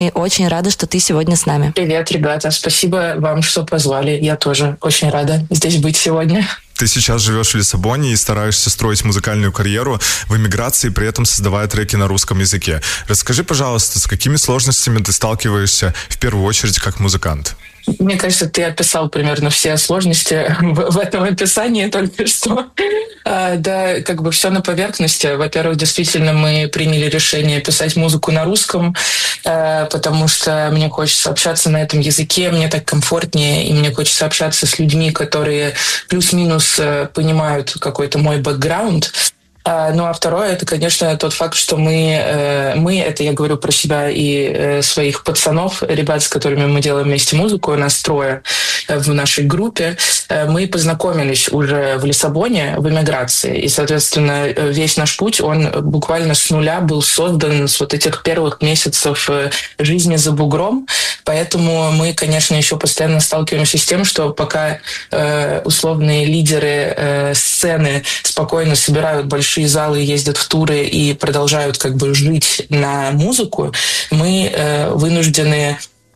И очень рада, что ты сегодня с нами. Привет, ребята. Спасибо вам, что позвали. Я тоже очень рада здесь быть сегодня. Ты сейчас живешь в Лиссабоне и стараешься строить музыкальную карьеру в эмиграции, при этом создавая треки на русском языке. Расскажи, пожалуйста, с какими сложностями ты сталкиваешься в первую очередь как музыкант? Мне кажется, ты описал примерно все сложности в этом описании только что. Да, как бы все на поверхности. Во-первых, действительно, мы приняли решение писать музыку на русском, потому что мне хочется общаться на этом языке, мне так комфортнее, и мне хочется общаться с людьми, которые плюс-минус понимают какой-то мой бэкграунд. Ну, а второе, это, конечно, тот факт, что мы, это я говорю про себя и своих пацанов, ребят, с которыми мы делаем вместе музыку, нас трое в нашей группе, мы познакомились уже в Лиссабоне, в эмиграции, и, соответственно, весь наш путь, он буквально с нуля был создан с вот этих первых месяцев жизни за бугром, поэтому мы, конечно, еще постоянно сталкиваемся с тем, что пока условные лидеры сцены спокойно собирают большие залы, ездят в туры и продолжают как бы жить на музыку, мы вынуждены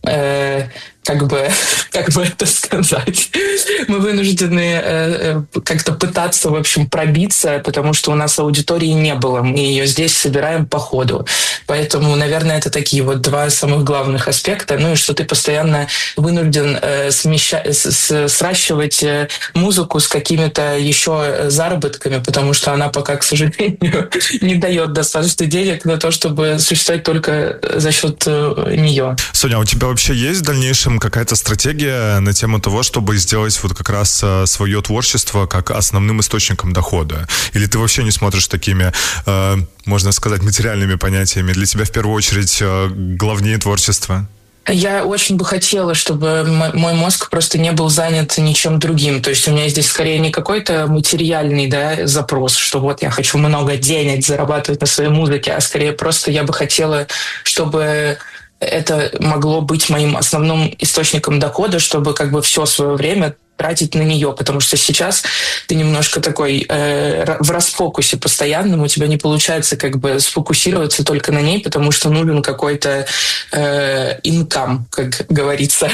как бы это сказать, мы вынуждены как-то пытаться, в общем, пробиться, потому что у нас аудитории не было, мы ее здесь собираем по ходу. Поэтому, наверное, это такие вот два самых главных аспекта. Ну и что ты постоянно вынужден сращивать музыку с какими-то еще заработками, потому что она пока, к сожалению, не дает достаточно денег на то, чтобы существовать только за счет нее. Соня, а у тебя вообще есть в дальнейшем какая-то стратегия на тему того, чтобы сделать вот как раз свое творчество как основным источником дохода? Или ты вообще не смотришь такими, можно сказать, материальными понятиями? Для тебя в первую очередь главнее творчество? Я очень бы хотела, чтобы мой мозг просто не был занят ничем другим. То есть у меня здесь скорее не какой-то материальный, да, запрос, что вот я хочу много денег зарабатывать на своей музыке, а скорее просто я бы хотела, чтобы это могло быть моим основным источником дохода, чтобы как бы все свое время тратить на нее, потому что сейчас ты немножко такой в расфокусе постоянном, у тебя не получается как бы сфокусироваться только на ней, потому что нужен какой-то инкам, как говорится.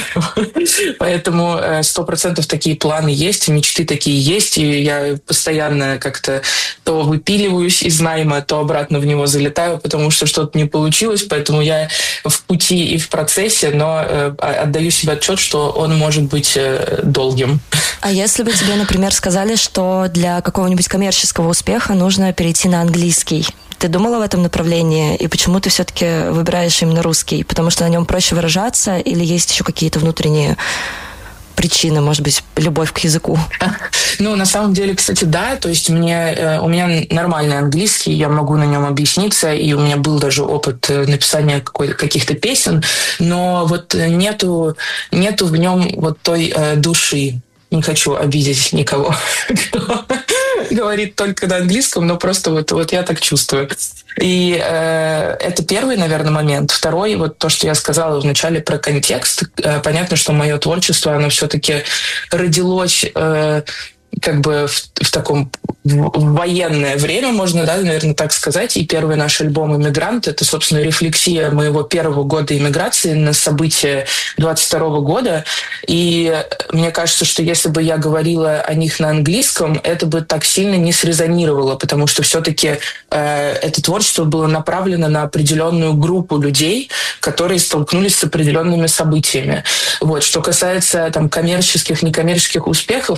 Поэтому 100% такие планы есть, мечты такие есть, и я постоянно как-то то выпиливаюсь из найма, то обратно в него залетаю, потому что что-то не получилось, поэтому я в пути и в процессе, но отдаю себе отчет, что он может быть долгим. А если бы тебе, например, сказали, что для какого-нибудь коммерческого успеха нужно перейти на английский, ты думала в этом направлении? И почему ты все-таки выбираешь именно русский? Потому что на нем проще выражаться или есть еще какие-то внутренние причины, может быть, любовь к языку? Ну, на самом деле, кстати, да. То есть у меня нормальный английский, я могу на нем объясниться, и у меня был даже опыт написания каких-то песен, но вот нету в нем вот той души. Не хочу обидеть никого, кто говорит только на английском, но просто вот я так чувствую. И это первый, наверное, момент. Второй, вот то, что я сказала вначале про контекст. Понятно, что мое творчество, оно все-таки родилось как бы в таком в военное время, можно, да, наверное, так сказать. И первый наш альбом «Иммигрант» — это, собственно, рефлексия моего первого года иммиграции на события 22 года. И мне кажется, что если бы я говорила о них на английском, это бы так сильно не срезонировало, потому что все-таки это творчество было направлено на определенную группу людей, которые столкнулись с определенными событиями. Вот. Что касается там коммерческих, некоммерческих успехов,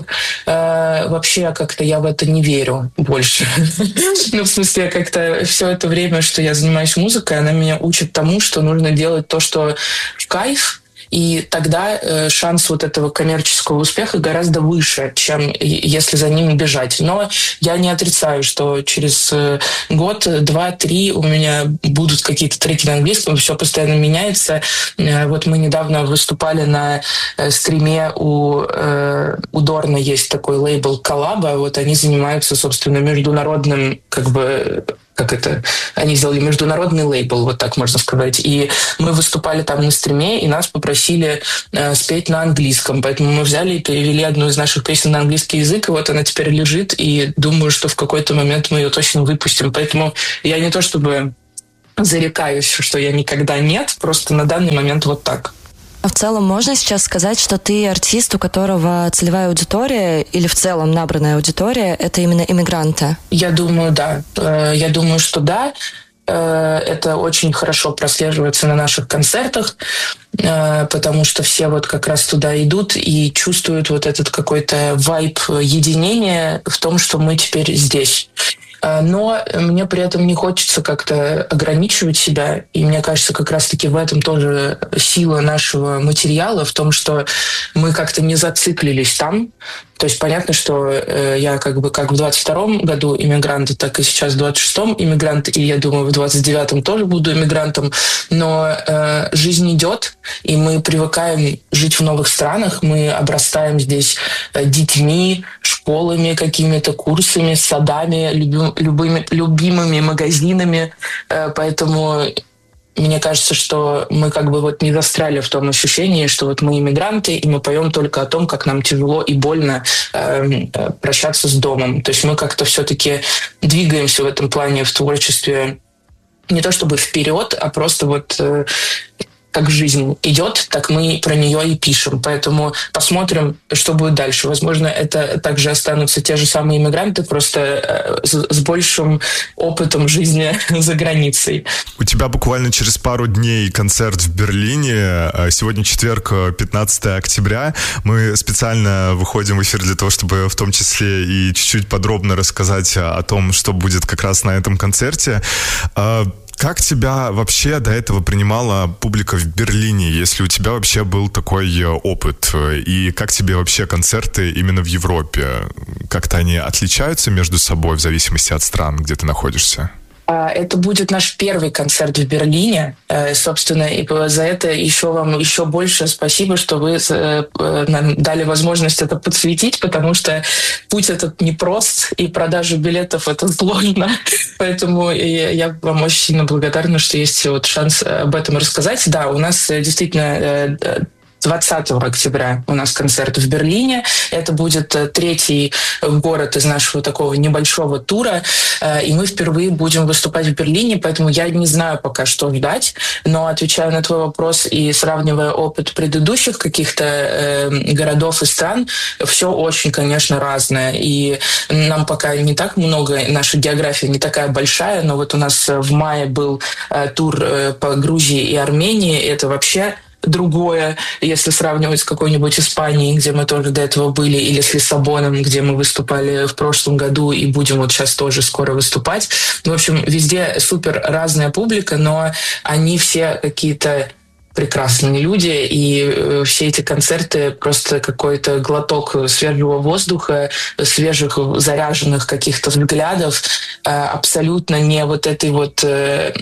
вообще как-то я в это не верю больше. Ну, в смысле, как-то все это время, что я занимаюсь музыкой, она меня учит тому, что нужно делать то, что в кайф, и тогда шанс вот этого коммерческого успеха гораздо выше, чем если за ним бежать. Но я не отрицаю, что через год, два, три у меня будут какие-то треки на английском, все постоянно меняется. Вот мы недавно выступали на стриме у Дорна, есть такой лейбл «Коллаба», вот они занимаются, собственно, международным, они сделали международный лейбл, вот так можно сказать. И мы выступали там на стриме, и нас попросили спеть на английском. Поэтому мы взяли и перевели одну из наших песен на английский язык, и вот она теперь лежит, и думаю, что в какой-то момент мы ее точно выпустим. Поэтому я не то чтобы зарекаюсь, что я никогда нет, просто на данный момент вот так. А в целом можно сейчас сказать, что ты артист, у которого целевая аудитория или в целом набранная аудитория — это именно иммигранты? Я думаю, да. Я думаю, что да. Это очень хорошо прослеживается на наших концертах, потому что все вот как раз туда идут и чувствуют вот этот какой-то вайб единения в том, что мы теперь здесь. Но мне при этом не хочется как-то ограничивать себя. И мне кажется, как раз-таки в этом тоже сила нашего материала, в том, что мы как-то не зациклились там. То есть понятно, что я как в 22-м году иммигрант, так и сейчас в 26-м иммигрант, и я думаю, в 29-м тоже буду иммигрантом. Но жизнь идет, и мы привыкаем жить в новых странах, мы обрастаем здесь детьми, школами, какими-то курсами, садами, любимыми магазинами. Поэтому мне кажется, что мы не застряли в том ощущении, что вот мы иммигранты, и мы поем только о том, как нам тяжело и больно прощаться с домом. То есть мы как-то все-таки двигаемся в этом плане в творчестве не то чтобы вперед, а просто как жизнь идет, так мы про нее и пишем. Поэтому посмотрим, что будет дальше. Возможно, это также останутся те же самые иммигранты, просто с большим опытом жизни за границей. У тебя буквально через пару дней концерт в Берлине. Сегодня четверг, 15 октября. Мы специально выходим в эфир для того, чтобы в том числе и чуть-чуть подробно рассказать о том, что будет как раз на этом концерте. Как тебя вообще до этого принимала публика в Берлине, если у тебя вообще был такой опыт? И как тебе вообще концерты именно в Европе? Как-то они отличаются между собой в зависимости от стран, где ты находишься? Это будет наш первый концерт в Берлине. Собственно, и за это вам еще больше спасибо, что вы нам дали возможность это подсветить, потому что путь этот непрост, и продажа билетов — это сложно. Поэтому я вам очень сильно благодарна, что есть шанс об этом рассказать. Да, у нас действительно 20 октября у нас концерт в Берлине. Это будет третий город из нашего такого небольшого тура. И мы впервые будем выступать в Берлине, поэтому я не знаю пока, что ждать. Но отвечая на твой вопрос и сравнивая опыт предыдущих каких-то городов и стран, все очень, конечно, разное. И нам пока не так много, наша география не такая большая, но вот у нас в мае был тур по Грузии и Армении. Это вообще другое, если сравнивать с какой-нибудь Испанией, где мы тоже до этого были, или с Лиссабоном, где мы выступали в прошлом году и будем сейчас тоже скоро выступать. В общем, везде супер разная публика, но они все какие-то прекрасные люди, и все эти концерты просто какой-то глоток свежего воздуха, свежих заряженных каких-то взглядов, абсолютно не этой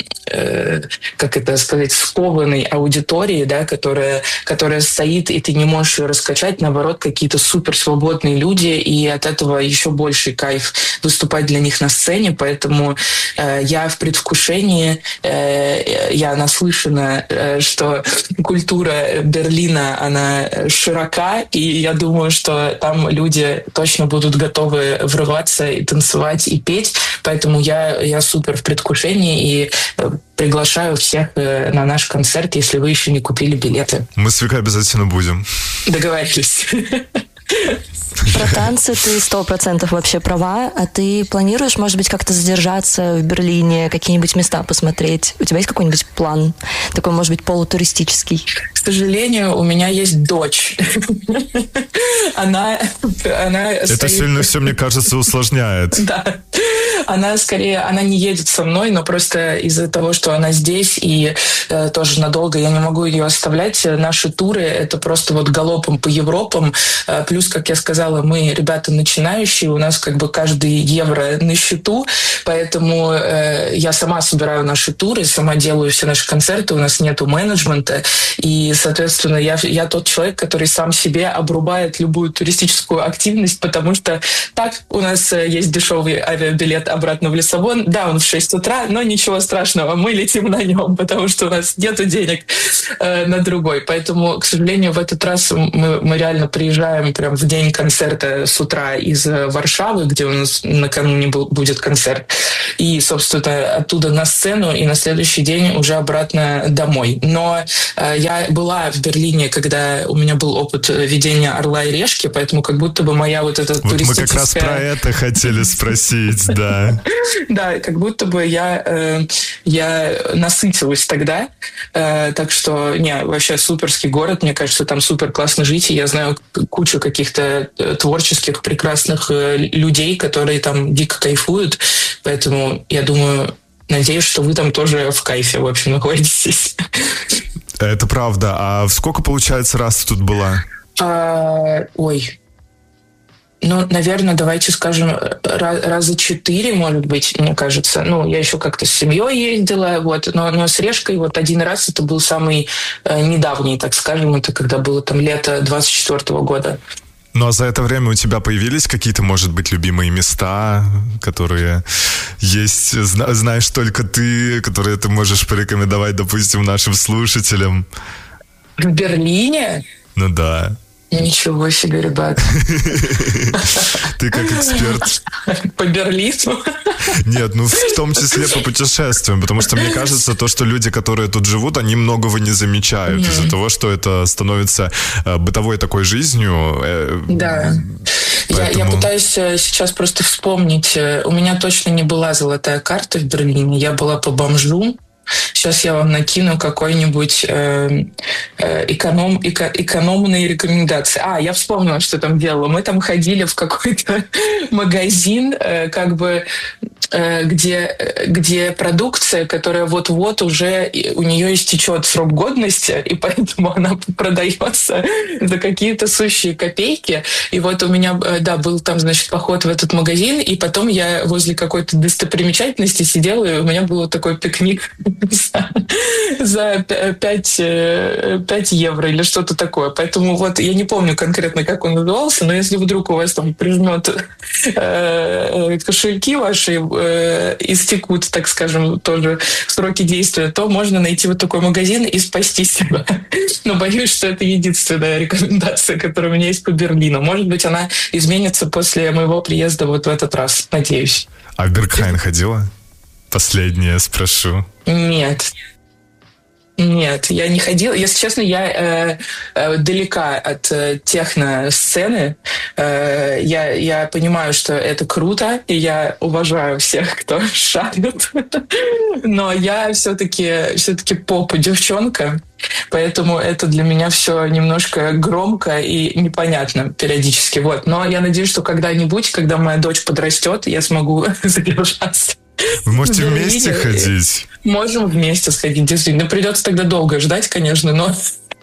как это сказать, скованной аудитории, да, которая стоит, и ты не можешь ее раскачать, наоборот, какие-то супер свободные люди, и от этого еще больший кайф выступать для них на сцене, поэтому я в предвкушении, я наслышана, что культура Берлина, она широка, и я думаю, что там люди точно будут готовы врываться и танцевать, и петь. Поэтому я супер в предвкушении и приглашаю всех на наш концерт, если вы еще не купили билеты. Мы с Викой обязательно будем. Договорились. Про танцы ты 100% вообще права. А ты планируешь, может быть, как-то задержаться в Берлине, какие-нибудь места посмотреть? У тебя есть какой-нибудь план? Такой, может быть, полутуристический? К сожалению, у меня есть дочь. Она это сильно все, мне кажется, усложняет. Да. Она не едет со мной, но просто из-за того, что она здесь и тоже надолго, я не могу ее оставлять. Наши туры — это просто галопом по Европам. Плюс, как я сказала, мы ребята начинающие, у нас каждый евро на счету, поэтому я сама собираю наши туры, сама делаю все наши концерты, у нас нету менеджмента, и, соответственно, я тот человек, который сам себе обрубает любую туристическую активность, потому что так у нас есть дешевый авиабилет обратно в Лиссабон. Да, он в 6 утра, но ничего страшного, мы летим на нем, потому что у нас нет денег на другой. Поэтому, к сожалению, в этот раз мы реально приезжаем прям в день концерта с утра из Варшавы, где у нас накануне будет концерт. И, собственно, оттуда на сцену, и на следующий день уже обратно домой. Но я была в Берлине, когда у меня был опыт ведения «Орла и решки», поэтому как будто бы моя вот эта туристическая... Вот мы как раз про это хотели спросить, да. Да, как будто бы я насытилась тогда. Так что, вообще суперский город. Мне кажется, там супер классно жить. И я знаю кучу каких-то творческих, прекрасных людей, которые там дико кайфуют. Поэтому я думаю, надеюсь, что вы там тоже в кайфе, в общем, находитесь. Это правда. А сколько, получается, раз ты тут была? Наверное, давайте скажем, раза 4, может быть, мне кажется. Я еще как-то с семьей ездила, но с Решкой один раз это был самый недавний, так скажем, это когда было там лето 24-го года. Ну, а за это время у тебя появились какие-то, может быть, любимые места, которые есть, знаешь только ты, которые ты можешь порекомендовать, допустим, нашим слушателям? В Берлине? Ну да. Ничего себе, ребят. Ты как эксперт. По Берлину? Нет, в том числе по путешествиям, потому что мне кажется, то, что люди, которые тут живут, они многого не замечают из-за того, что это становится бытовой такой жизнью. Да. Я пытаюсь сейчас просто вспомнить. У меня точно не была золотая карта в Берлине, я была по бомжу. Сейчас я вам накину какой-нибудь экономные рекомендации. Я вспомнила, что там делала. Мы там ходили в какой-то магазин, где продукция, которая вот-вот уже у нее истечет срок годности, и поэтому она продается за какие-то сущие копейки. И вот у меня, был там, поход в этот магазин, и потом я возле какой-то достопримечательности сидела, и у меня был такой пикник за 5 евро или что-то такое. Поэтому я не помню конкретно, как он назывался, но если вдруг у вас там прижмет кошельки ваши, истекут, так скажем, тоже сроки действия, то можно найти вот такой магазин и спасти себя. Но боюсь, что это единственная рекомендация, которая у меня есть по Берлину. Может быть, она изменится после моего приезда в этот раз. Надеюсь. А в Бергхайн ходила? Последнее спрошу. Нет, я не ходила. Если честно, я далека от техно-сцены. Я понимаю, что это круто, и я уважаю всех, кто шарит. Но я все-таки поп-девчонка, поэтому это для меня все немножко громко и непонятно периодически. Но я надеюсь, что когда-нибудь, когда моя дочь подрастет, я смогу задержаться. Вы можете вместе ходить? Можем вместе сходить, действительно. Придется тогда долго ждать, конечно, но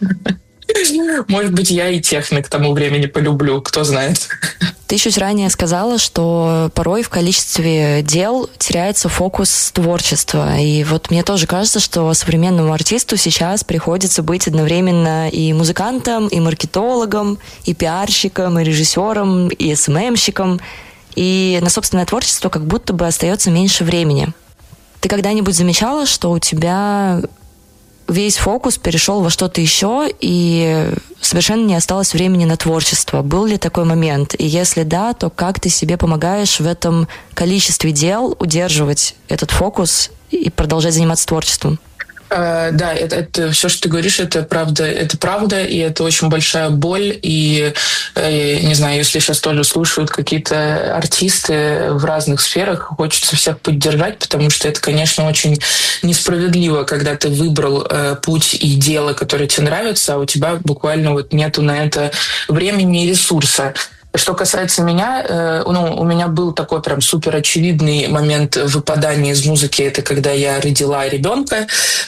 может быть, я и техно к тому времени полюблю, кто знает. Ты чуть ранее сказала, что порой в количестве дел теряется фокус творчества. И мне тоже кажется, что современному артисту сейчас приходится быть одновременно и музыкантом, и маркетологом, и пиарщиком, и режиссером, и СММщиком. И на собственное творчество как будто бы остается меньше времени. Ты когда-нибудь замечала, что у тебя весь фокус перешел во что-то еще, и совершенно не осталось времени на творчество? Был ли такой момент? И если да, то как ты себе помогаешь в этом количестве дел удерживать этот фокус и продолжать заниматься творчеством? Да, это все, что ты говоришь, это правда, и это очень большая боль. И не знаю, если сейчас тоже слушают какие-то артисты в разных сферах, хочется всех поддержать, потому что это, конечно, очень несправедливо, когда ты выбрал путь и дело, которое тебе нравится, а у тебя буквально нету на это времени и ресурса. Что касается меня, у меня был такой прям супер очевидный момент выпадания из музыки. Это когда я родила ребенка,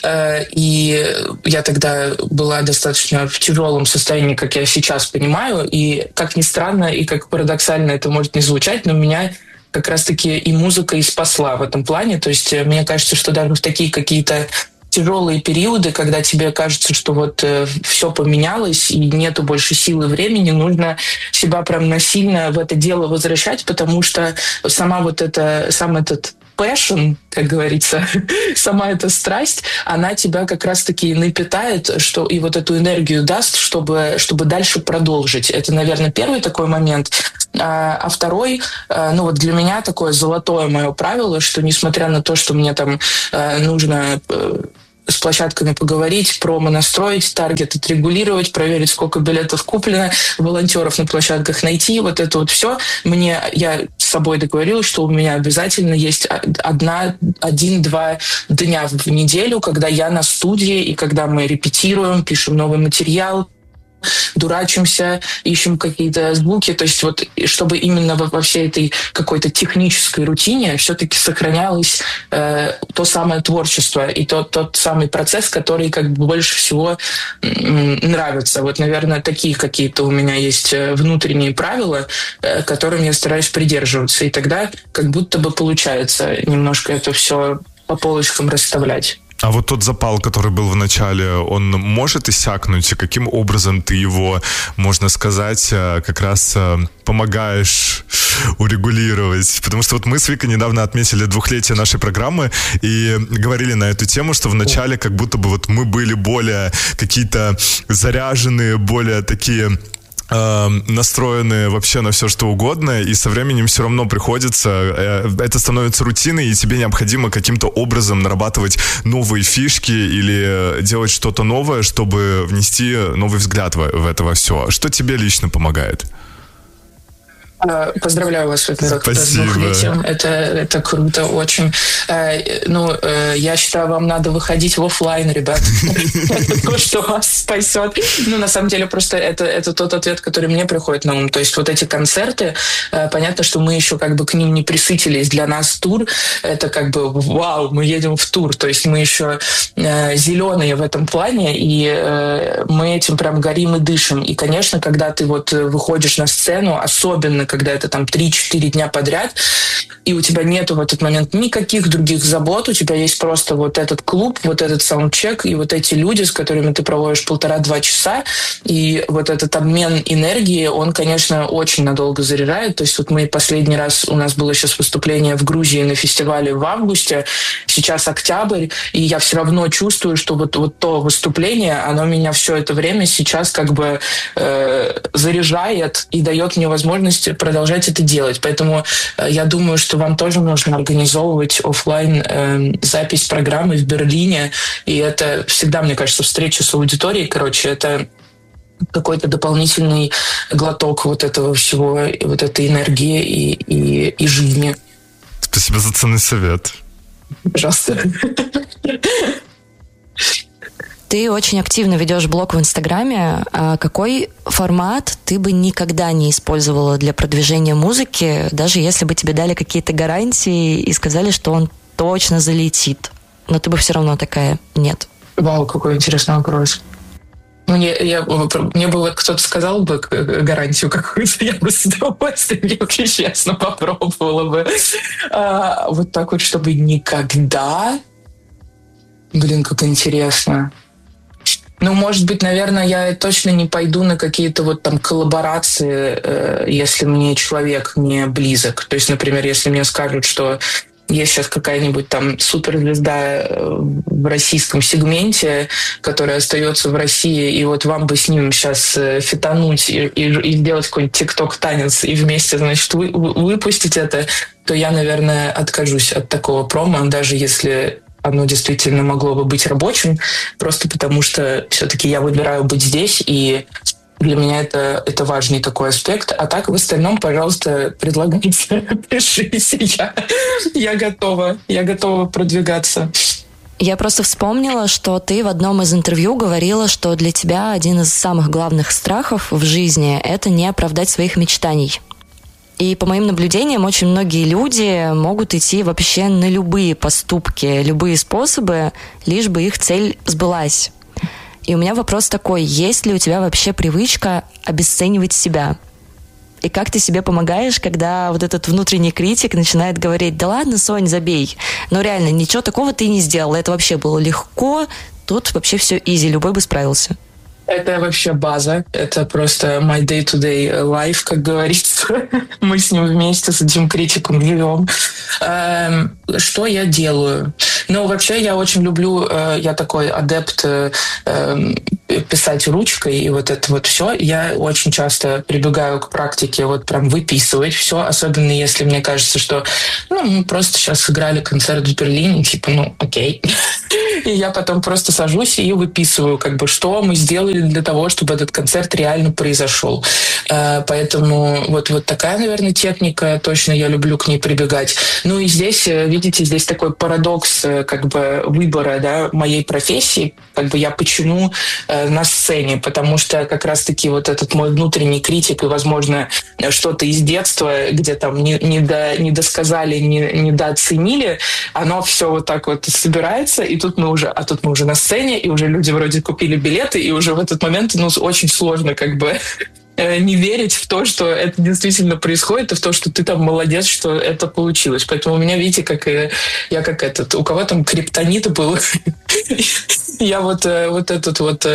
и я тогда была достаточно в тяжелом состоянии, как я сейчас понимаю. И как ни странно, и как парадоксально это может не звучать, но меня как раз-таки и музыка и спасла в этом плане. То есть мне кажется, что даже в такие какие-то тяжелые периоды, когда тебе кажется, что вот все поменялось и нету больше силы и времени, нужно себя прям насильно в это дело возвращать, потому что сам этот passion, как говорится, сама эта страсть, она тебя как раз-таки напитает, что и вот эту энергию даст, чтобы дальше продолжить. Это, наверное, первый такой момент. А второй, вот для меня такое золотое мое правило, что несмотря на то, что мне там нужно с площадками поговорить, промо настроить, таргет отрегулировать, проверить, сколько билетов куплено, волонтеров на площадках найти, вот это вот все. Я с собой договорилась, что у меня обязательно есть 1-2 дня в неделю, когда я на студии, и когда мы репетируем, пишем новый материал, дурачимся, ищем какие-то звуки, то есть вот чтобы именно во всей этой какой-то технической рутине все-таки сохранялось то самое творчество и тот самый процесс, который как бы больше всего нравится. Вот, наверное, такие какие-то у меня есть внутренние правила, которым я стараюсь придерживаться, и тогда как будто бы получается немножко это все по полочкам расставлять. А вот тот запал, который был в начале, он может иссякнуть? И каким образом ты его, можно сказать, как раз помогаешь урегулировать? Потому что вот мы с Викой недавно отметили 2-летие нашей программы и говорили на эту тему, что в начале как будто бы вот мы были более какие-то заряженные, более такие настроены вообще на все, что угодно, и со временем все равно приходится, это становится рутиной, и тебе необходимо каким-то образом нарабатывать новые фишки или делать что-то новое, чтобы внести новый взгляд в это все. Что тебе лично помогает? Поздравляю вас, во-первых, с 2-летием. Это круто очень. Я считаю, вам надо выходить в офлайн, ребят. Это то, что вас спасет. На самом деле, просто это тот ответ, который мне приходит на ум. То есть вот эти концерты, понятно, что мы еще как бы к ним не присытились. Для нас тур — это как бы вау, мы едем в тур. То есть мы еще зеленые в этом плане, и мы этим прям горим и дышим. И, конечно, когда ты вот выходишь на сцену, особенно когда это там 3-4 дня подряд, и у тебя нету в этот момент никаких других забот, у тебя есть просто вот этот клуб, вот этот саундчек и вот эти люди, с которыми ты проводишь 1,5-2 часа, и вот этот обмен энергии, он, конечно, очень надолго заряжает. То есть вот мы последний раз, у нас было сейчас выступление в Грузии на фестивале в августе, сейчас октябрь, и я все равно чувствую, что вот то выступление, оно меня все это время сейчас как бы заряжает и дает мне возможность продолжать это делать. Поэтому я думаю, что вам тоже нужно организовывать офлайн запись программы в Берлине. И это всегда, мне кажется, встреча с аудиторией. Короче, это какой-то дополнительный глоток вот этого всего, вот этой энергии и жизни. Спасибо за ценный совет. Пожалуйста. Ты очень активно ведешь блог в Инстаграме. А какой формат ты бы никогда не использовала для продвижения музыки, даже если бы тебе дали какие-то гарантии и сказали, что он точно залетит? Но ты бы все равно такая: нет. Вау, какой интересный вопрос. Мне бы вот кто-то сказал бы гарантию какую-то, я бы с удовольствием, если честно, попробовала бы. Вот так вот, чтобы никогда... Блин, как интересно. Может быть, наверное, я точно не пойду на какие-то вот там коллаборации, если мне человек не близок. То есть, например, если мне скажут, что есть сейчас какая-нибудь там суперзвезда в российском сегменте, которая остается в России, и вот вам бы с ним сейчас фитануть и сделать какой-нибудь тикток-танец и вместе, значит, выпустить это, то я, наверное, откажусь от такого промо, даже если оно действительно могло бы быть рабочим, просто потому что все-таки я выбираю быть здесь, и для меня это важный такой аспект. А так, в остальном, пожалуйста, предлагайте, пишите. Я готова продвигаться. Я просто вспомнила, что ты в одном из интервью говорила, что для тебя один из самых главных страхов в жизни – это не оправдать своих мечтаний. И по моим наблюдениям, очень многие люди могут идти вообще на любые поступки, любые способы, лишь бы их цель сбылась. И у меня вопрос такой: есть ли у тебя вообще привычка обесценивать себя? И как ты себе помогаешь, когда вот этот внутренний критик начинает говорить: да ладно, Сонь, забей. Но реально, ничего такого ты не сделала. Это вообще было легко. Тут вообще все изи, любой бы справился. Это вообще база. Это просто my day-to-day life, как говорится. Мы с ним вместе, с этим критиком живем. Что я делаю? Ну, вообще, я очень люблю, я такой адепт писать ручкой, и вот это вот все. Я очень часто прибегаю к практике вот прям выписывать все, особенно если мне кажется, что мы просто сейчас сыграли концерт в Берлине, типа, окей. И я потом просто сажусь и выписываю, как бы, что мы сделали для того, чтобы этот концерт реально произошел. Поэтому вот такая, наверное, техника, точно я люблю к ней прибегать. Ну и здесь, видите, здесь такой парадокс как бы выбора, да, моей профессии, как бы я почему на сцене, потому что как раз-таки вот этот мой внутренний критик и, возможно, что-то из детства, где там не досказали, не дооценили, оно все вот так вот собирается, и тут мы уже на сцене, и уже люди вроде купили билеты, и уже в этот момент, очень сложно как бы не верить в то, что это действительно происходит, и в то, что ты там молодец, что это получилось. Поэтому у меня, видите, я как этот, у кого там криптонит был, я вот этот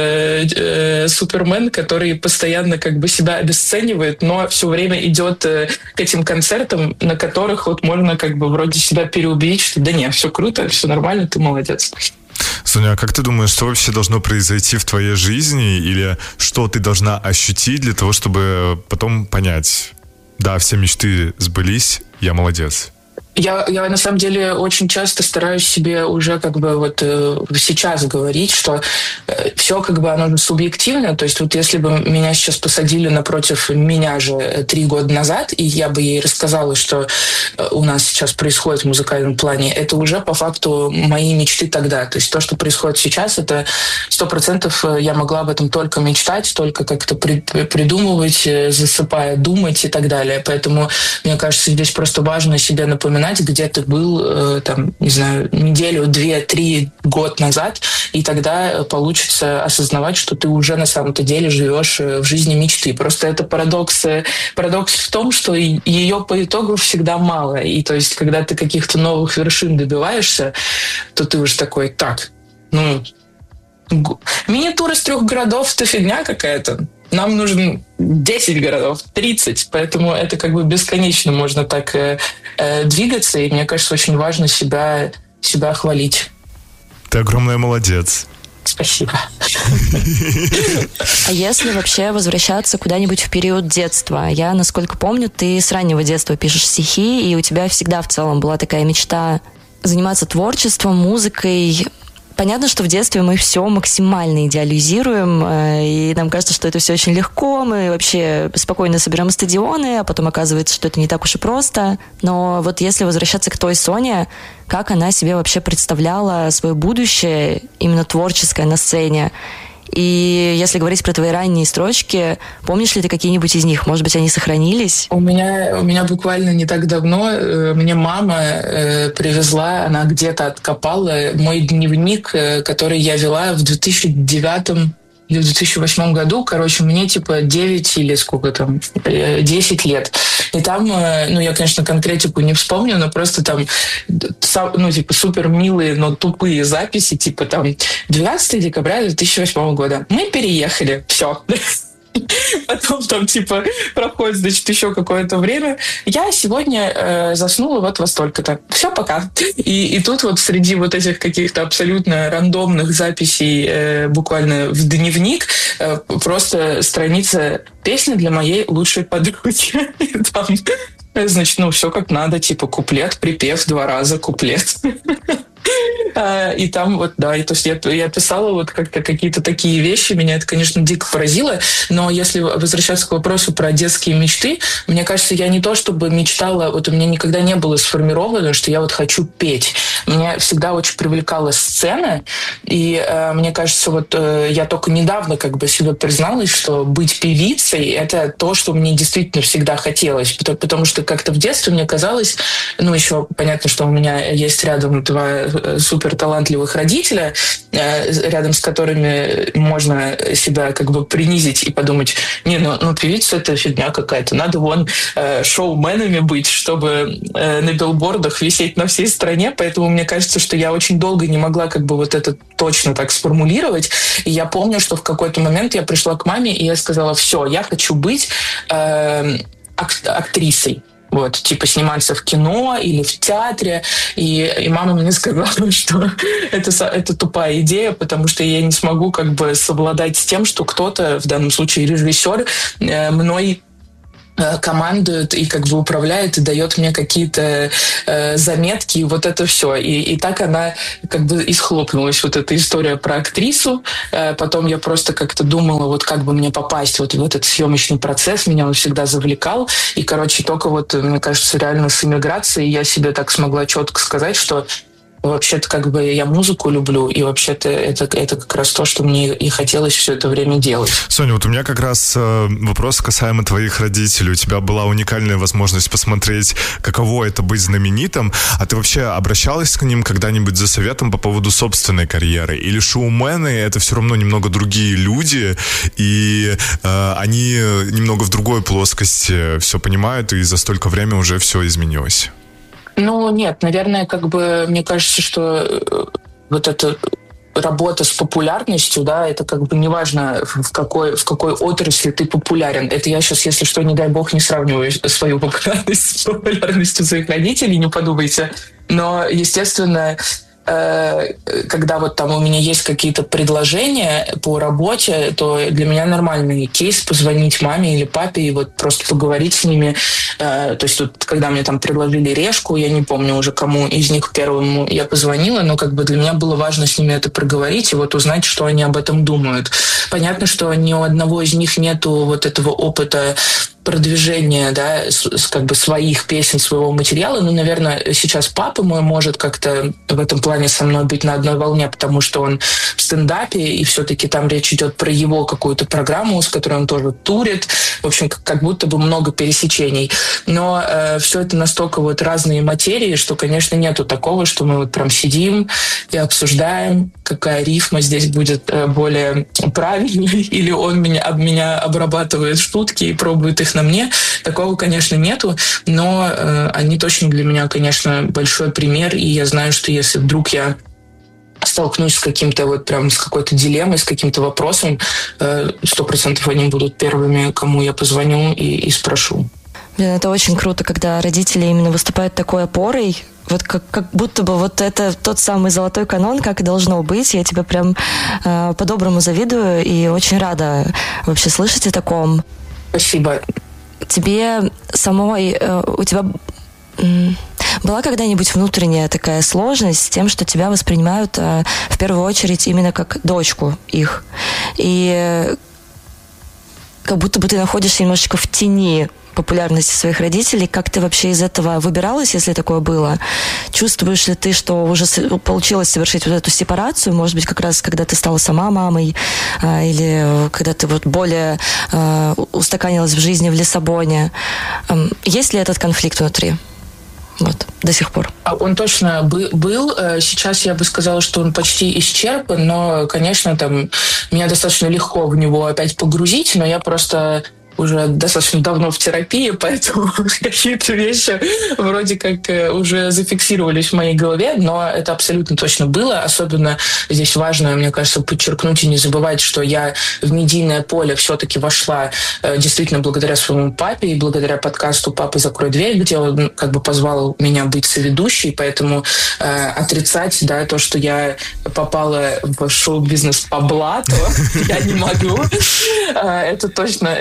супермен, который постоянно как бы себя обесценивает, но все время идет к этим концертам, на которых вот можно как бы вроде себя переубедить, что да нет, все круто, все нормально, ты молодец. Соня, а как ты думаешь, что вообще должно произойти в твоей жизни или что ты должна ощутить для того, чтобы потом понять: да, все мечты сбылись, я молодец? Я на самом деле очень часто стараюсь себе уже как бы вот сейчас говорить, что все как бы оно же субъективно. То есть вот если бы меня сейчас посадили напротив меня же 3 года назад, и я бы ей рассказала, что у нас сейчас происходит в музыкальном плане, это уже по факту мои мечты тогда. То есть то, что происходит сейчас, это 100% я могла об этом только мечтать, только как-то придумывать, засыпая, думать и так далее. Поэтому, мне кажется, здесь просто важно себе напоминать, где ты был, там, не знаю, неделю, 2-3 год назад, и тогда получится осознавать, что ты уже на самом-то деле живешь в жизни мечты. Просто это парадокс в том, что ее по итогу всегда мало. И то есть, когда ты каких-то новых вершин добиваешься, то ты уже такой: так, мини-тур из 3 городов — это фигня какая-то. Нам нужен 10 городов, 30, поэтому это как бы бесконечно можно так двигаться, и мне кажется, очень важно себя хвалить. Ты огромная молодец. Спасибо. А если вообще возвращаться куда-нибудь в период детства? Я, насколько помню, ты с раннего детства пишешь стихи, и у тебя всегда в целом была такая мечта заниматься творчеством, музыкой. Понятно, что в детстве мы все максимально идеализируем, и нам кажется, что это все очень легко, мы вообще спокойно собираем стадионы, а потом оказывается, что это не так уж и просто. Но вот если возвращаться к той Соне, как она себе вообще представляла свое будущее, именно творческое на сцене? И если говорить про твои ранние строчки, помнишь ли ты какие-нибудь из них? Может быть, они сохранились? У меня буквально не так давно мне мама привезла, она где-то откопала мой дневник, который я вела в 2009 или в 2008 году. Короче, мне типа 9 или сколько там, 10 лет. И там, я, конечно, конкретику не вспомню, но просто там, супер милые, но тупые записи, типа там 12 декабря 2008 года. Мы переехали, все. Потом там, проходит, значит, еще какое-то время. Я сегодня заснула вот во столько-то. Все, пока. И тут вот среди вот этих каких-то абсолютно рандомных записей буквально в дневник просто страница «Песня для моей лучшей подруги». Там, значит, все как надо, куплет, припев 2 раза, куплет. И там вот, да, и то есть я писала вот как-то какие-то такие вещи, меня это, конечно, дико поразило, но если возвращаться к вопросу про детские мечты, мне кажется, я не то чтобы мечтала, вот у меня никогда не было сформировано, что я вот хочу петь. меня всегда очень привлекала сцена, и мне кажется, вот я только недавно как бы себе призналась, что быть певицей — это то, что мне действительно всегда хотелось, потому что как-то в детстве мне казалось, ну, еще понятно, что у меня есть рядом два суперталантливых родителя, рядом с которыми можно себя как бы принизить и подумать, не, ну певица — это фигня какая-то, надо вон шоуменами быть, чтобы на билбордах висеть на всей стране, поэтому мне кажется, что я очень долго не могла как бы вот это точно так сформулировать, и я помню, что в какой-то момент я пришла к маме, и я сказала, все, я хочу быть актрисой. Вот, типа сниматься в кино или в театре. И мама мне сказала, что это тупая идея, потому что я не смогу как бы совладать с тем, что кто-то, в данном случае режиссер, мной командует и как бы управляет и дает мне какие-то заметки, и вот это все. И так она как бы и схлопнулась, вот эта история про актрису. Потом я просто как-то думала, вот как бы мне попасть вот в этот съемочный процесс, меня он всегда завлекал. И, короче, только вот, мне кажется, реально с эмиграцией я себе так смогла четко сказать, что вообще-то как бы я музыку люблю, и вообще-то это как раз то, что мне и хотелось все это время делать. Соня, вот у меня как раз вопрос касаемо твоих родителей. У тебя была уникальная возможность посмотреть, каково это быть знаменитым. А ты вообще обращалась к ним когда-нибудь за советом по поводу собственной карьеры? Или шоумены — это все равно немного другие люди, и они немного в другой плоскости все понимают, и за столько времени уже все изменилось? Ну, нет, наверное, как бы, мне кажется, что вот эта работа с популярностью, да, это как бы неважно, в какой отрасли ты популярен. Это я сейчас, если что, не дай бог, не сравниваю свою популярность с популярностью своих родителей, не подумайте. Но, естественно, когда вот там у меня есть какие-то предложения по работе, то для меня нормальный кейс позвонить маме или папе и вот просто поговорить с ними. То есть тут, когда мне там предложили решку, я не помню уже, кому из них первому я позвонила, но как бы для меня было важно с ними это проговорить и вот узнать, что они об этом думают. Понятно, что ни у одного из них нету вот этого опыта продвижения, да, как бы своих песен, своего материала. Ну, наверное, сейчас папа мой может как-то в этом плане со мной быть на одной волне, потому что он в стендапе, и все-таки там речь идет про его какую-то программу, с которой он тоже турит. В общем, как будто бы много пересечений. Но все это настолько вот разные материи, что, конечно, нету такого, что мы вот прям сидим и обсуждаем, какая рифма здесь будет более правильной, или он меня обрабатывает шутки и пробует их на мне. Такого, конечно, нету, но они точно для меня, конечно, большой пример, и я знаю, что если вдруг я столкнусь с каким-то вот прям с какой-то дилеммой, с каким-то вопросом, 100% они будут первыми, кому я позвоню и спрошу. Блин, это очень круто, когда родители именно выступают такой опорой, вот как будто бы вот это тот самый золотой канон, как и должно быть. Я тебе прям по-доброму завидую и очень рада вообще слышать о таком. Спасибо. Тебе самой, у тебя была когда-нибудь внутренняя такая сложность с тем, что тебя воспринимают в первую очередь именно как дочку их? И как будто бы ты находишься немножечко в тени популярности своих родителей. Как ты вообще из этого выбиралась, если такое было? Чувствуешь ли ты, что уже получилось совершить вот эту сепарацию? Может быть, как раз когда ты стала сама мамой, или когда ты вот более устаканилась в жизни в Лиссабоне? Есть ли этот конфликт внутри? Вот, до сих пор. Он точно был. Сейчас я бы сказала, что он почти исчерпан, но, конечно, там меня достаточно легко в него опять погрузить, но я просто уже достаточно давно в терапии, поэтому какие-то вещи вроде как уже зафиксировались в моей голове, но это абсолютно точно было. Особенно здесь важно, мне кажется, подчеркнуть и не забывать, что я в медийное поле все-таки вошла действительно благодаря своему папе и благодаря подкасту «Папа, закрой дверь», где он как бы позвал меня быть соведущей, поэтому отрицать, да, то, что я попала в шоу-бизнес по блату, я не могу. Это точно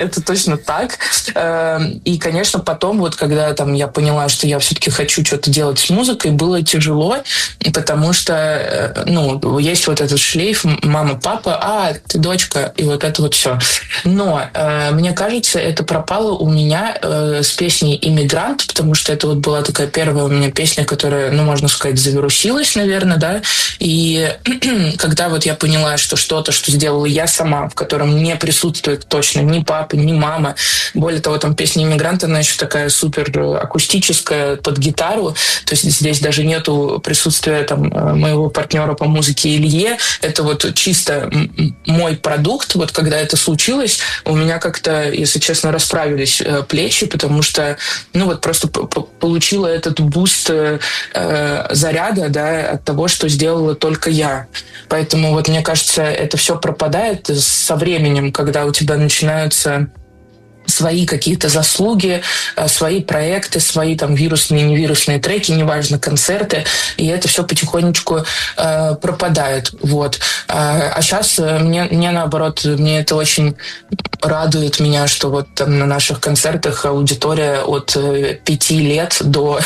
конечно, так. И, конечно, потом, вот когда там я поняла, что я все-таки хочу что-то делать с музыкой, было тяжело, потому что, ну, есть вот этот шлейф мама, папа, ты дочка, и вот это вот все. Но мне кажется, это пропало у меня с песней «Иммигрант», потому что это вот была такая первая у меня песня, которая, ну, можно сказать, завирусилась, наверное, да. И когда вот я поняла, что что-то, что сделала я сама, в котором не присутствует точно ни папа, ни мама. Более того, там песня «Иммигрант», она еще такая супер акустическая под гитару. То есть здесь даже нету присутствия там моего партнера по музыке Илье. Это вот чисто мой продукт. Вот когда это случилось, у меня как-то, если честно, расправились плечи, потому что, ну вот просто получила этот буст заряда, да, от того, что сделала только я. Поэтому вот мне кажется, это все пропадает со временем, когда у тебя начинаются свои какие-то заслуги, свои проекты, свои там вирусные, невирусные треки, неважно, концерты, и это все потихонечку пропадает. Вот. А сейчас мне наоборот, мне это очень радует меня, что вот там на наших концертах аудитория от 5 лет до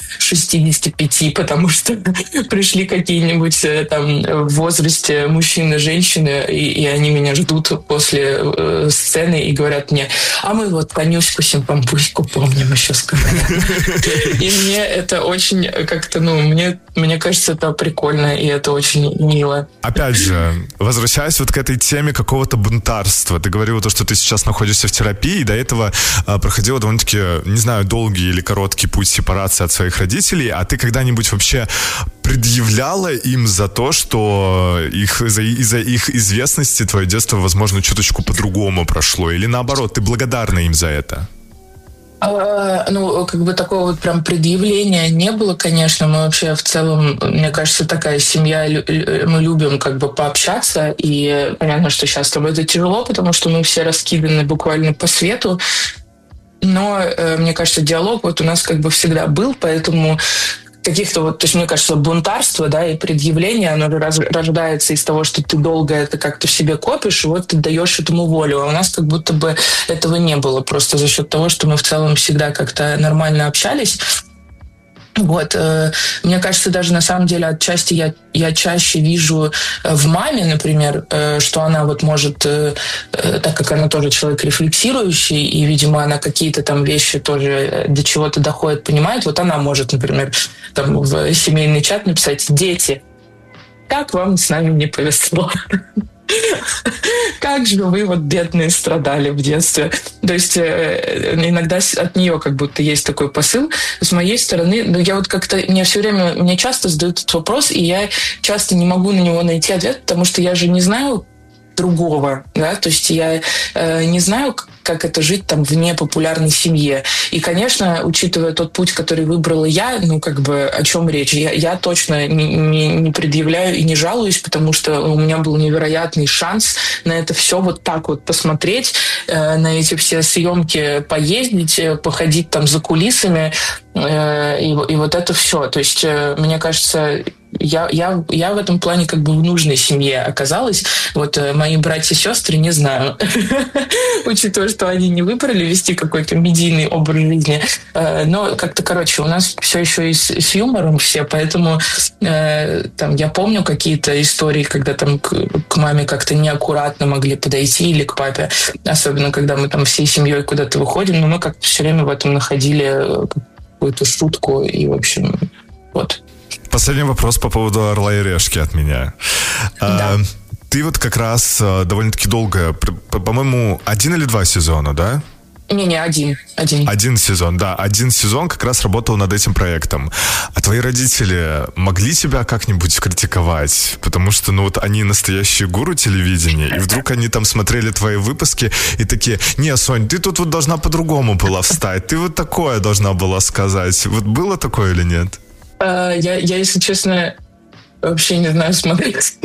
65, потому что пришли какие-нибудь там в возрасте мужчины, женщины, и они меня ждут после сцены и говорят мне: а мы вот Танюшку Симпампуську помним еще сказали. И мне это очень как-то, ну, мне кажется, это прикольно, и это очень мило. Опять же, возвращаясь вот к этой теме какого-то бунтарства, ты говорила то, что ты сейчас находишься в терапии, и до этого проходила довольно-таки, не знаю, долгий или короткий путь сепарации от своих родителей, а ты когда-нибудь вообще предъявляла им за то, что из-за их известности твое детство, возможно, чуточку по-другому прошло? Или наоборот, ты благодарна им за это? Ну, как бы такого вот прям предъявления не было, конечно. Мы вообще в целом, мне кажется, такая семья, мы любим как бы пообщаться, и понятно, что сейчас там это тяжело, потому что мы все раскиданы буквально по свету. Но, мне кажется, диалог вот у нас как бы всегда был, поэтому каких-то вот, то есть, мне кажется, бунтарство, да, и предъявление, оно рождается из того, что ты долго это как-то в себе копишь, и вот ты даешь этому волю. А у нас как будто бы этого не было, просто за счет того, что мы в целом всегда как-то нормально общались. Вот, мне кажется, даже на самом деле отчасти я чаще вижу в маме, например, что она вот может, так как она тоже человек рефлексирующий, и, видимо, она какие-то там вещи тоже до чего-то доходит, понимает, вот она может, например, там в семейный чат написать: дети, как вам с нами не повезло. Как же вы вот бедные страдали в детстве. То есть иногда от нее как будто есть такой посыл. С моей стороны, ну, я вот как-то, мне часто задают этот вопрос, и я часто не могу на него найти ответ, потому что я же не знаю другого, да, то есть я не знаю, как это жить там в непопулярной семье. И, конечно, учитывая тот путь, который выбрала я, ну, как бы, о чем речь? Я точно не предъявляю и не жалуюсь, потому что у меня был невероятный шанс на это все вот так вот посмотреть, на эти все съемки поездить, походить там за кулисами, и вот это все. То есть, мне кажется, я в этом плане как бы в нужной семье оказалась. Вот мои братья и сестры не знаю. Учитывая, что они не выбрали вести какой-то медийный образ жизни. Но как-то, короче, у нас все еще и с юмором все, поэтому там я помню какие-то истории, когда там к маме как-то неаккуратно могли подойти или к папе. Особенно, когда мы там всей семьей куда-то выходим, но мы как-то все время в этом находили какую-то шутку и, в общем, вот. Последний вопрос по поводу «Орла и решки» от меня. Да. Ты вот как раз довольно-таки долго, по-моему, 1 или 2 сезона, да? Не, один. Один сезон, да. 1 сезон как раз работал над этим проектом. А твои родители могли тебя как-нибудь критиковать? Потому что, ну вот, они настоящие гуру телевидения, и вдруг они там смотрели твои выпуски и такие: не, Сонь, ты тут вот должна по-другому была встать, ты вот такое должна была сказать. Вот было такое или нет? Я, если честно, вообще не знаю, смотреть.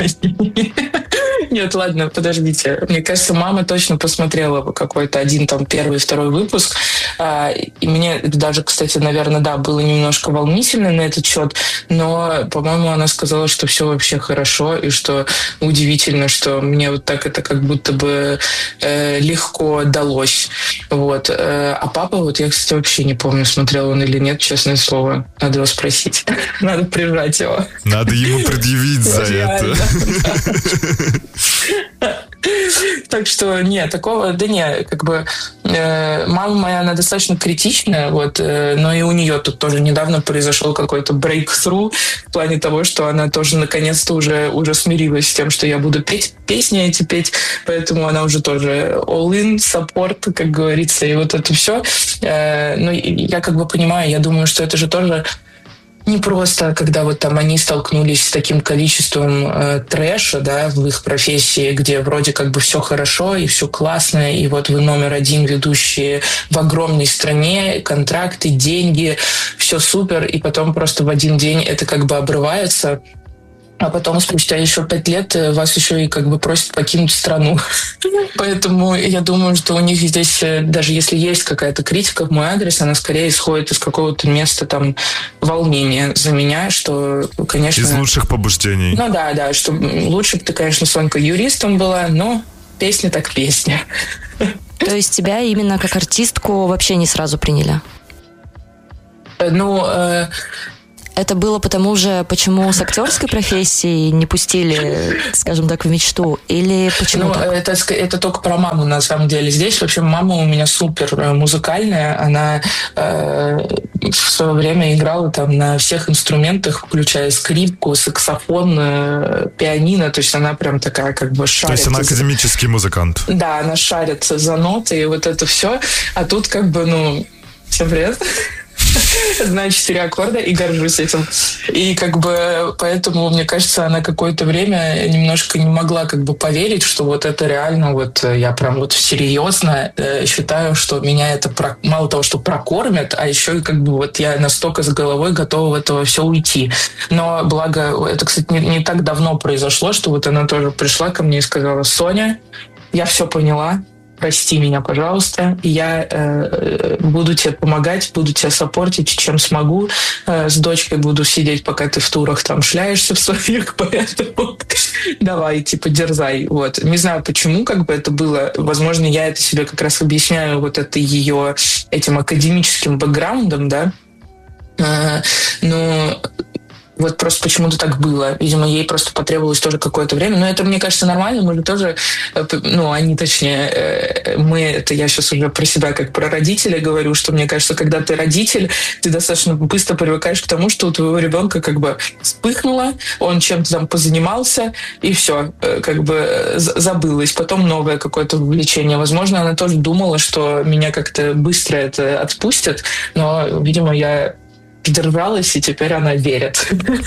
Нет, ладно, подождите. Мне кажется, мама точно посмотрела какой-то один, там, первый, второй выпуск. И мне даже, кстати, наверное, да, было немножко волнительно на этот счет, но, по-моему, она сказала, что все вообще хорошо, и что удивительно, что мне вот так это как будто бы легко далось. Вот. А папа, вот я, кстати, вообще не помню, смотрел он или нет, честное слово. Надо его спросить. Надо прижать его. Надо ему предъявить за это. Так что, нет, такого, да не, как бы мама моя, она достаточно критичная, вот, но и у нее тут тоже недавно произошел какой-то breakthrough в плане того, что она тоже наконец-то уже смирилась с тем, что я буду песни эти петь, поэтому она уже тоже all-in, support, как говорится, и вот это все. Ну, я как бы понимаю, я думаю, что это же тоже не просто, когда вот там они столкнулись с таким количеством трэша, да, в их профессии, где вроде как бы все хорошо и все классно, и вот вы номер один ведущие в огромной стране, контракты, деньги, все супер, и потом просто в один день это как бы обрывается, а потом спустя еще 5 лет вас еще и как бы просят покинуть страну. Поэтому я думаю, что у них здесь, даже если есть какая-то критика в мой адрес, она скорее исходит из какого-то места там волнения за меня, что, конечно... Из лучших побуждений. Ну да, что лучше бы ты, конечно, Сонька юристом была, но песня так песня. То есть тебя именно как артистку вообще не сразу приняли? Ну... Это было потому же, почему с актерской профессией не пустили, скажем так, в мечту? Или почему ну, так? Это только про маму, на самом деле. Здесь вообще мама у меня супер музыкальная. Она в свое время играла там на всех инструментах, включая скрипку, саксофон, пианино. То есть она прям такая как бы шарит. То есть она академический музыкант. Да, она шарит за ноты и вот это все. А тут как бы, ну, всем привет. Знаю 4 аккорда и горжусь этим. И как бы поэтому, мне кажется, она какое-то время немножко не могла как бы поверить, что вот это реально, вот я прям вот серьезно считаю, что меня это мало того, что прокормят, а еще и как бы вот я настолько с головой готова в это все уйти. Но благо, это, кстати, не так давно произошло, что вот она тоже пришла ко мне и сказала: Соня, я все поняла, прости меня, пожалуйста, я буду тебе помогать, буду тебя саппортить, чем смогу. С дочкой буду сидеть, пока ты в турах там шляешься в своих, поэтому давай, типа, дерзай. Вот. Не знаю, почему как бы это было. Возможно, я это себе как раз объясняю вот это ее этим академическим бэкграундом, да. Но вот просто почему-то так было. Видимо, ей просто потребовалось тоже какое-то время. Но это, мне кажется, нормально. Мы же тоже, ну, они, точнее, мы, это я сейчас уже про себя как про родителя говорю, что мне кажется, когда ты родитель, ты достаточно быстро привыкаешь к тому, что у твоего ребенка как бы вспыхнуло, он чем-то там позанимался, и все, как бы забылось. Потом новое какое-то увлечение. Возможно, она тоже думала, что меня как-то быстро это отпустят, но, видимо, я держалась, и теперь она верит.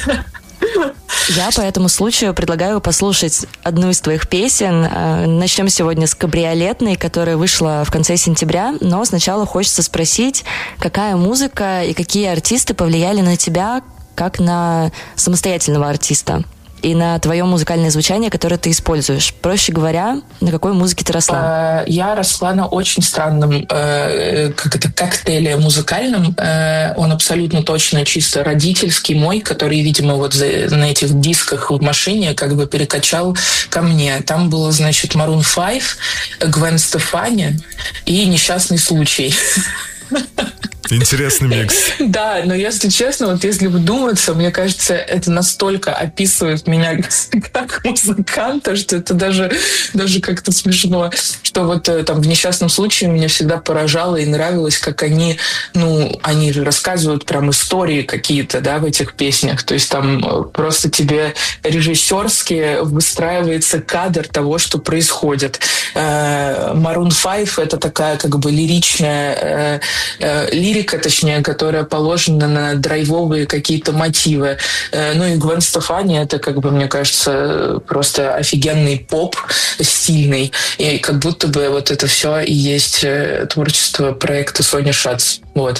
Я по этому случаю предлагаю послушать одну из твоих песен. Начнем сегодня с «Кабриолетной», которая вышла в конце сентября, но сначала хочется спросить, какая музыка и какие артисты повлияли на тебя как на самостоятельного артиста и на твое музыкальное звучание, которое ты используешь. Проще говоря, на какой музыке ты росла? Я росла на очень странном коктейле музыкальном. Он абсолютно точно чисто родительский мой, который, видимо, вот на этих дисках в машине как бы перекачал ко мне. Там было, значит, Maroon 5, Гвен Стефани и «Несчастный случай». Интересный микс. Да, но если честно, вот если вдуматься, мне кажется, это настолько описывает меня как музыканта, что это даже как-то смешно, что вот там в «Несчастном случае» меня всегда поражало и нравилось, как они же рассказывают прям истории какие-то, да, в этих песнях. То есть там просто тебе режиссерски выстраивается кадр того, что происходит. Maroon 5 — это такая как бы лиричная лирика, точнее, которая положена на драйвовые какие-то мотивы. Ну и Гвен Стефани — это, как бы, мне кажется, просто офигенный поп, стильный. И как будто бы вот это все и есть творчество проекта Сони Шац. Вот.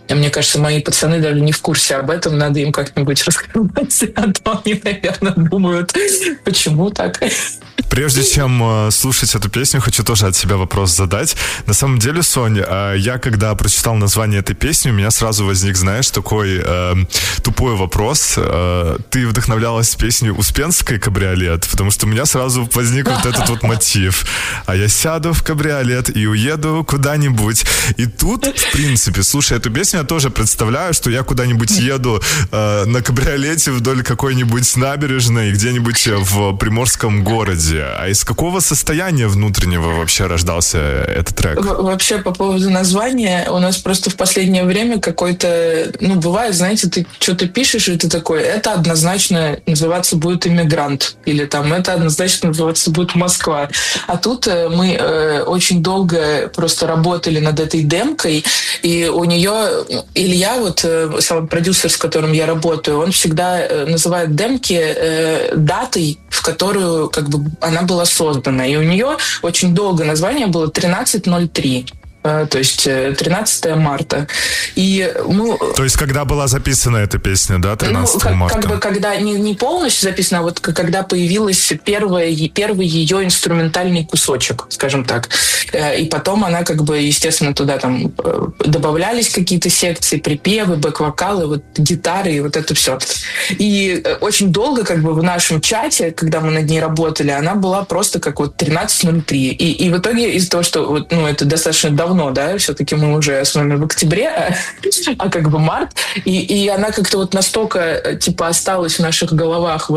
Мне кажется, мои пацаны даже не в курсе об этом, надо им как-нибудь рассказать, а то они, наверное, думают, почему так. Прежде чем слушать эту песню, хочу тоже от себя вопрос задать. На самом деле, Сонь, я когда прочитал название этой песни, у меня сразу возник, знаешь, такой тупой вопрос. Ты вдохновлялась песней Успенской «Кабриолет», потому что у меня сразу возник вот этот вот мотив. А я сяду в кабриолет и уеду куда-нибудь. И тут, в принципе, слушая эту песню, я тоже представляю, что я куда-нибудь еду на кабриолете вдоль какой-нибудь набережной, где-нибудь в приморском городе. А из какого состояния внутреннего вообще рождался этот трек? Вообще, по поводу названия, у нас просто в последнее время какой-то... бывает, знаете, ты что-то пишешь, и ты такой, это однозначно называться будет «Иммигрант», или там, это однозначно называться будет «Москва». А тут мы очень долго просто работали над этой демкой, и у нее Илья, сам продюсер, с которым я работаю, он всегда называет демки датой, в которую она была создана. И у нее очень долго название было 13.03. То есть 13 марта. И То есть когда была записана эта песня, да, 13 марта? Когда не полностью записана, а вот когда появился первый ее инструментальный кусочек, скажем так. И потом она естественно, туда там добавлялись какие-то секции, припевы, бэк-вокалы, гитары и вот это все. И очень долго в нашем чате, когда мы над ней работали, она была просто как 13.03. И в итоге из-за того, что это достаточно давно, да, все-таки мы уже с вами в октябре, а март, и она как-то настолько осталась в наших головах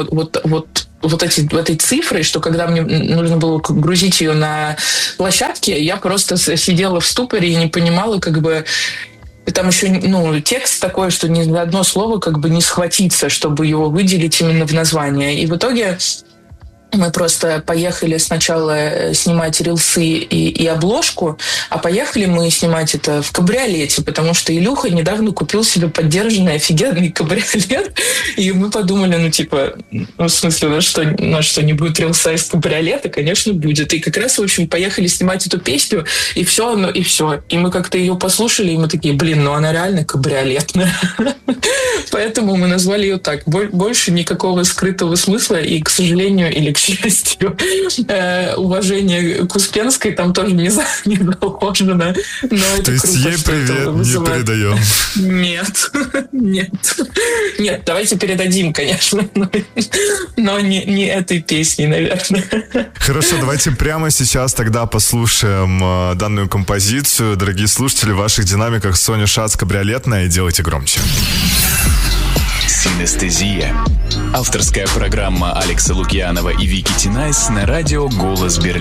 этой цифрой, что когда мне нужно было грузить ее на площадке, я просто сидела в ступоре и не понимала, там еще, текст такой, что ни за одно слово не схватиться, чтобы его выделить именно в название. И в итоге мы просто поехали сначала снимать рилсы и обложку, а поехали мы снимать это в кабриолете, потому что Илюха недавно купил себе поддержанный офигенный кабриолет, и мы подумали, в смысле, у нас что, не будет рилса из кабриолета? Конечно, будет. И как раз, в общем, поехали снимать эту песню, и все. И мы как-то ее послушали, и мы такие, она реально кабриолетная. Поэтому мы назвали ее так. Больше никакого скрытого смысла, и, к сожалению, или к счастью, уважение к Успенской там тоже не заложено. То есть ей привет не передаем? Нет, давайте передадим, конечно, но не этой песней, наверное. Хорошо, давайте прямо сейчас тогда послушаем данную композицию. Дорогие слушатели, в ваших динамиках Соня Шац «Кабриолетная», и делайте громче. Синестезия. Авторская программа Алекса Лукьянова и Вики Тинайс на радио «Голос Берлина».